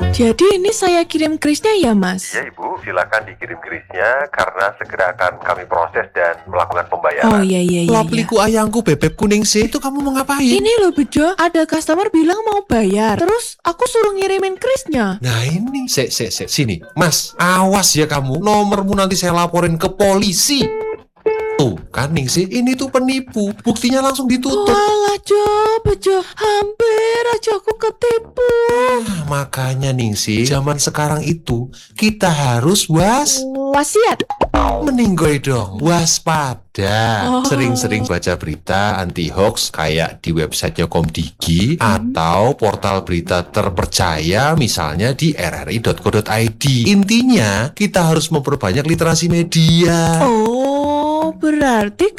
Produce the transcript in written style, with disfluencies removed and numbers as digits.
Jadi ini saya kirim krisnya ya, Mas? Iya Ibu, silakan dikirim krisnya karena segera akan kami proses dan melakukan pembayaran. Oh iya. Lapliku ayangku bebek kuning sih, itu kamu mau ngapain? Ini loh Bejo, ada customer bilang mau bayar. Terus aku suruh ngirimin krisnya. Nah ini, sini. Mas, awas ya kamu, nomormu nanti saya laporin ke polisi. Tuh kan Ningsih, ini tuh penipu. Buktinya langsung ditutup. Walah Bejo, hampir aja aku ketipu. Makanya Ningsih, zaman sekarang itu kita harus Wasiat. meninggoy dong, waspada. Oh. Sering-sering baca berita anti hoax kayak di websitenya Komdigi atau portal berita terpercaya misalnya di rri.co.id. Intinya kita harus memperbanyak literasi media. Oh, berarti